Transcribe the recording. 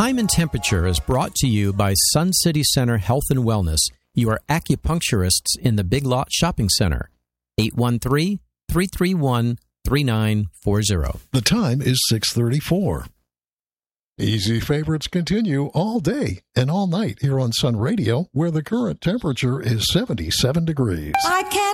Time and Temperature is brought to you by Sun City Center Health and Wellness, your acupuncturists in the Big Lot Shopping Center. 813-331-3940. The time is 6:34. Easy favorites continue all day and all night here on Sun Radio, where the current temperature is 77 degrees. I can't